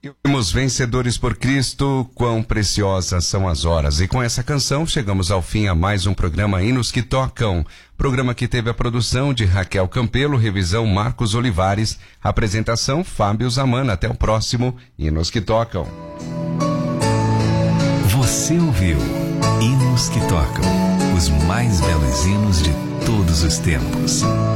Somos vencedores por Cristo, quão preciosas são as horas. E com essa canção chegamos ao fim a mais um programa Hinos que Tocam. Programa que teve a produção de Raquel Campelo, revisão Marcos Olivares, apresentação Fábio Zamana. Até o próximo Hinos que Tocam. Você ouviu Hinos que Tocam, os mais belos hinos de todos os tempos.